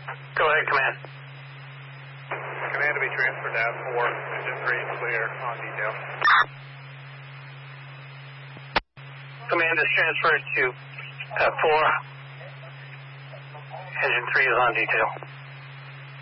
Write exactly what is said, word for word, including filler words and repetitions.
Go ahead, Command. Command to be transferred to four. Engine three clear on detail. Command is transferred to uh, four. Engine three is on detail.